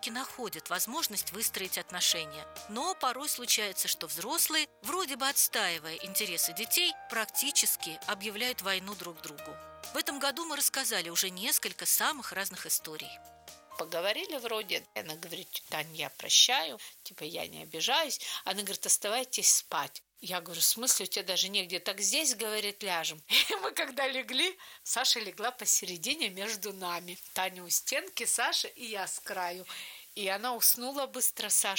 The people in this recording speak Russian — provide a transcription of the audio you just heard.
все-таки находят возможность выстроить отношения. Но порой случается, что взрослые, вроде бы отстаивая интересы детей, практически объявляют войну друг другу. В этом году мы рассказали уже несколько самых разных историй. Поговорили вроде, она говорит: Тань, я прощаю, типа я не обижаюсь. Она говорит: оставайтесь спать. Я говорю: в смысле, у тебя даже негде? Так здесь, говорит, ляжем. И мы когда легли, Саша легла посередине между нами. Таня у стенки, Саша и я с краю. И она уснула быстро, Саша.